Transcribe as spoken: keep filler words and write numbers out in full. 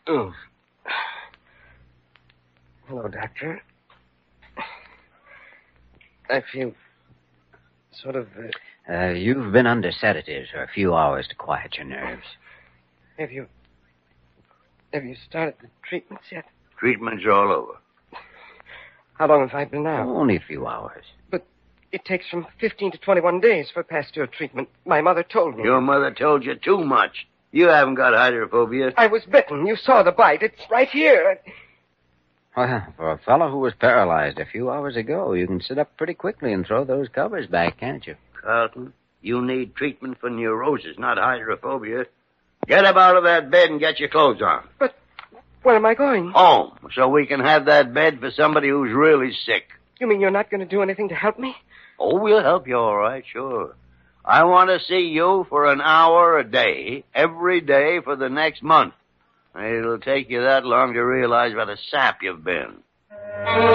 Oh. Hello, Doctor. I feel sort of... Uh... Uh, you've been under sedatives for a few hours to quiet your nerves. Have you... Have you started the treatments yet? Treatment's all over. How long have I been out? Oh, only a few hours. But it takes from fifteen to twenty-one days for Pasteur treatment. My mother told me. Your mother told you too much. You haven't got hydrophobia. I was bitten. You saw the bite. It's right here. Well, for a fellow who was paralyzed a few hours ago, you can sit up pretty quickly and throw those covers back, can't you? Carlton, you need treatment for neurosis, not hydrophobia. Get up out of that bed and get your clothes on. But where am I going? Home, so we can have that bed for somebody who's really sick. You mean you're not going to do anything to help me? Oh, we'll help you all right, sure. I want to see you for an hour a day, every day for the next month. It'll take you that long to realize what a sap you've been.